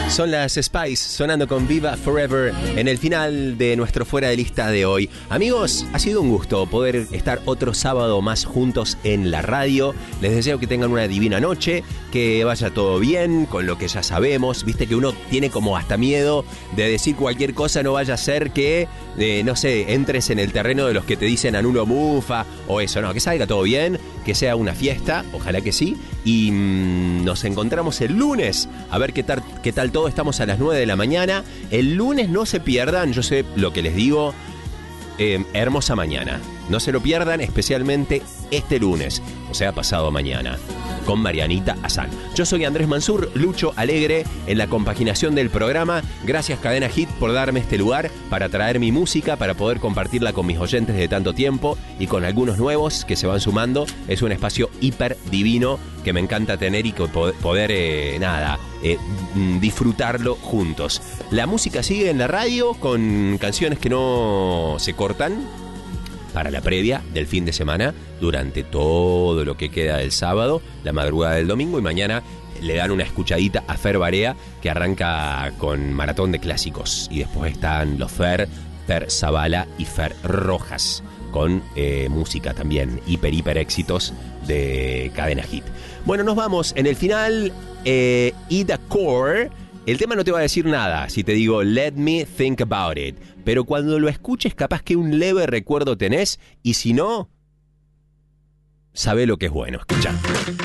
Son las Spice sonando con Viva Forever en el final de nuestro Fuera de Lista de hoy. Amigos, ha sido un gusto poder estar otro sábado más juntos en la radio. Les deseo que tengan una divina noche, que vaya todo bien con lo que ya sabemos. Viste que uno tiene como hasta miedo de decir cualquier cosa, no vaya a ser que, no sé, entres en el terreno de los que te dicen anulo mufa o eso. No, que salga todo bien, que sea una fiesta, ojalá que sí. Y nos encontramos el lunes a ver qué tal todo. Estamos a las 9 de la mañana. El lunes no se pierdan, yo sé lo que les digo, hermosa mañana. No se lo pierdan, especialmente este lunes, o sea, pasado mañana, con Marianita Azán. Yo soy Andrés Mansur, Lucho Alegre en la compaginación del programa. Gracias Cadena Hit por darme este lugar para traer mi música, para poder compartirla con mis oyentes de tanto tiempo y con algunos nuevos que se van sumando. Es un espacio hiper divino que me encanta tener y que poder disfrutarlo juntos. La música sigue en la radio con canciones que no se cortan para la previa del fin de semana, durante todo lo que queda del sábado, la madrugada del domingo, y mañana le dan una escuchadita a Fer Barea, que arranca con maratón de clásicos, y después están los Fer Zavala y Fer Rojas, con música también, hiper éxitos de Cadena Hit. Bueno, nos vamos en el final, Ida Core. El tema no te va a decir nada si te digo Let Me Think About It, pero cuando lo escuches capaz que un leve recuerdo tenés, y si no, sabe lo que es bueno. Escuchá.